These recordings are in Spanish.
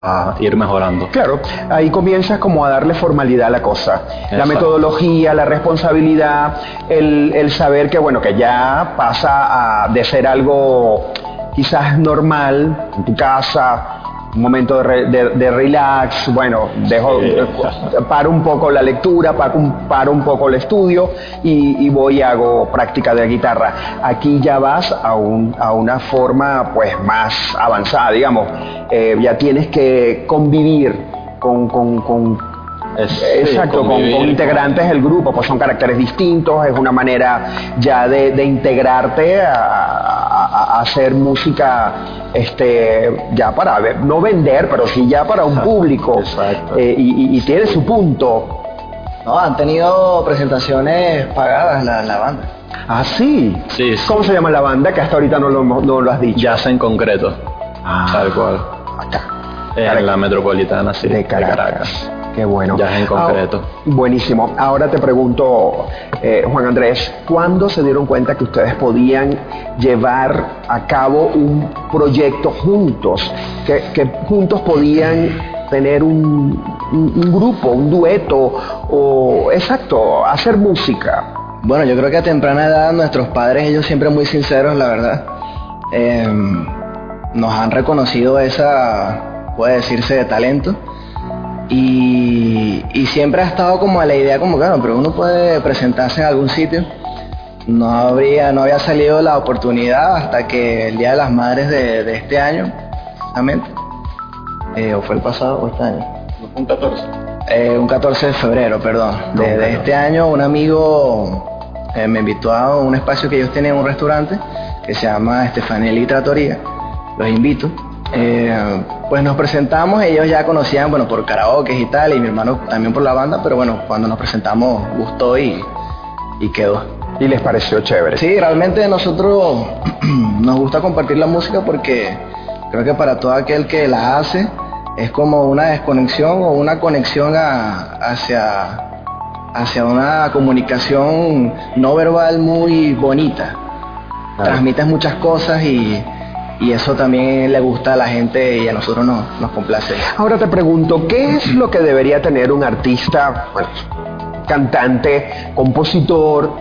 a ir mejorando. Claro, ahí comienzas como a darle formalidad a la cosa. Exacto. La metodología, la responsabilidad, el saber que bueno, que ya pasa de ser algo quizás normal en tu casa, un momento de relax, bueno, paro un poco la lectura, paro un poco el estudio y voy y hago práctica de guitarra. Aquí ya vas a una forma pues más avanzada, digamos. Ya tienes que convivir con exacto, con integrantes del grupo, pues son caracteres distintos, es una manera ya de integrarte a hacer música ya para no vender, pero sí ya para un público. Exacto. Y tiene su punto. No, han tenido presentaciones pagadas la banda. Ah, sí. Sí. ¿Cómo se llama la banda? Que hasta ahorita no lo has dicho. Jazz en concreto. Tal cual. Acá. En la metropolitana, sí. De Caracas. Qué bueno. Jazz en concreto. Buenísimo. Ahora te pregunto, Juan Andrés, ¿cuándo se dieron cuenta que ustedes podían llevar a cabo un proyecto juntos? Que juntos podían tener un grupo, un dueto, o exacto, hacer música. Bueno, yo creo que a temprana edad nuestros padres, ellos siempre muy sinceros, la verdad, nos han reconocido esa, puede decirse, de talento. Y siempre ha estado como la idea como, claro, pero uno puede presentarse en algún sitio. No había salido la oportunidad hasta que el Día de las Madres de este año, precisamente, o fue el pasado o este año. Un 14. Un 14 de febrero, perdón. De este año un amigo me invitó a un espacio que ellos tienen en un restaurante que se llama Stefanelli Trattoria. Los invito. Pues nos presentamos, ellos ya conocían, bueno, por karaoke y tal, y mi hermano también por la banda, pero bueno, cuando nos presentamos gustó y quedó. ¿Y les pareció chévere? Sí, realmente nosotros nos gusta compartir la música porque creo que para todo aquel que la hace es como una desconexión o una conexión hacia una comunicación no verbal muy bonita. Transmites muchas cosas y eso también le gusta a la gente y a nosotros nos complace. Ahora te pregunto, ¿qué es lo que debería tener un artista, bueno, cantante, compositor,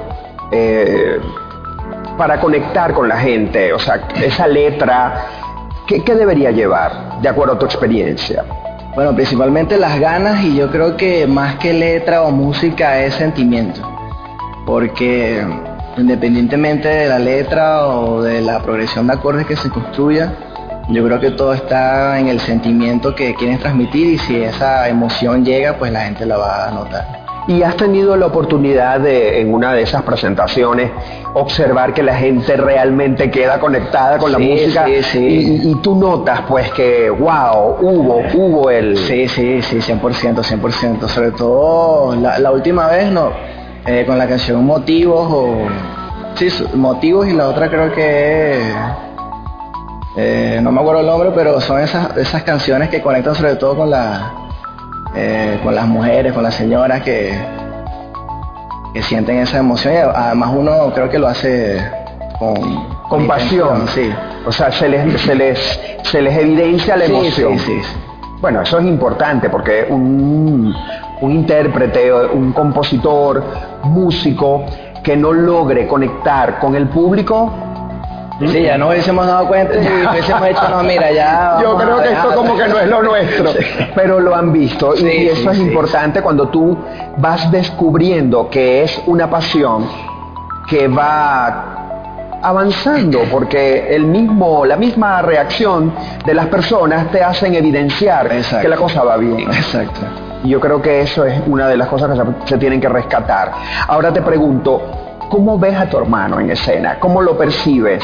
para conectar con la gente? O sea, esa letra, ¿qué debería llevar, de acuerdo a tu experiencia? Bueno, principalmente las ganas, y yo creo que más que letra o música es sentimiento. Porque independientemente de la letra o de la progresión de acordes que se construya, yo creo que todo está en el sentimiento que quieres transmitir, y si esa emoción llega, pues la gente la va a notar. ¿Y has tenido la oportunidad de, en una de esas presentaciones, observar que la gente realmente queda conectada con la música? Sí. Y tú notas, pues, que, wow, hubo el... Sí, 100%. Sobre todo la última vez, con la canción Motivos, Motivos, y la otra creo que no me acuerdo el nombre, pero son esas canciones que conectan sobre todo con las mujeres, con las señoras que sienten esa emoción, y además uno creo que lo hace con pasión. Sí. O sea, se les evidencia la emoción. Sí. Bueno, eso es importante porque un intérprete, un compositor, músico que no logre conectar con el público. Sí, ya nos hubiésemos dado cuenta y hubiésemos hecho, no, mira, ya... Yo creo que esto como que no es lo nuestro, pero lo han visto, y eso es importante cuando tú vas descubriendo que es una pasión que va avanzando, porque la misma reacción de las personas te hacen evidenciar que la cosa va bien. Exacto. Y yo creo que eso es una de las cosas que se tienen que rescatar. Ahora te pregunto, ¿cómo ves a tu hermano en escena? ¿Cómo lo percibes?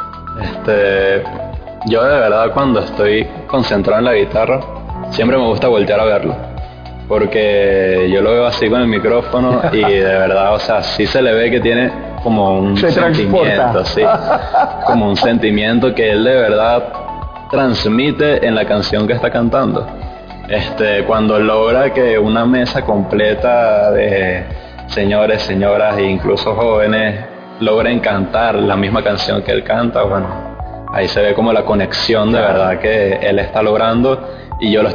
Yo de verdad, cuando estoy concentrado en la guitarra, siempre me gusta voltear a verlo, porque yo lo veo así con el micrófono y de verdad, o sea, sí se le ve que tiene como un sentimiento, sí, como un sentimiento que él de verdad transmite en la canción que está cantando. Cuando logra que una mesa completa de señores, señoras e incluso jóvenes logren cantar la misma canción que él canta, bueno, ahí se ve como la conexión de verdad que él está logrando, y yo lo